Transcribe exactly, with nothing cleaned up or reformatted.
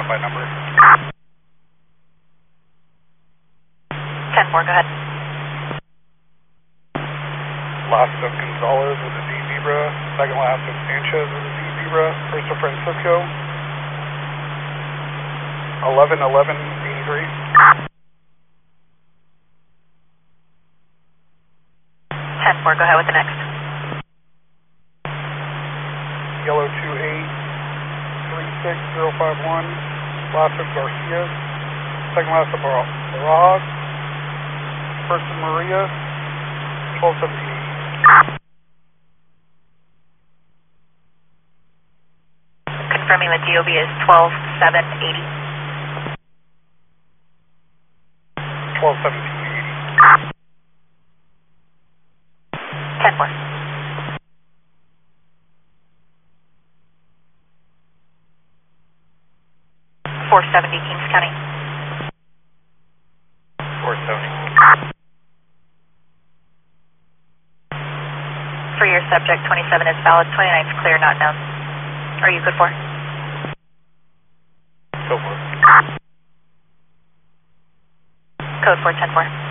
by number. ten four, go ahead. Last of Gonzalez with a Z Zebra. Second last of Sanchez with a Z Zebra. First of Francisco. eleven eleven eighty-three. ten four, go ahead with the next. Yellow two eight three six zero five one. Last of Garcia. Second last of Barajas. First of Maria. twelve seventeen. Confirming the D O B is twelve seven eighty. twelve seventeen eighty. ten four. four seventy Kings County. four seventy. For your subject, twenty-seven is valid, twenty-nine is clear, not known. Are you good for? Go for it. Code four ten four.